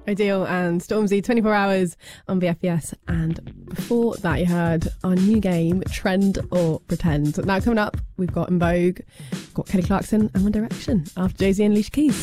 Ideal and Stormzy, 24 Hours on VFBS. And before that, you heard our new game, Trend or Pretend. Now coming up, we've got En Vogue, got Kelly Clarkson and One Direction after Jay-Z and Alicia Keys.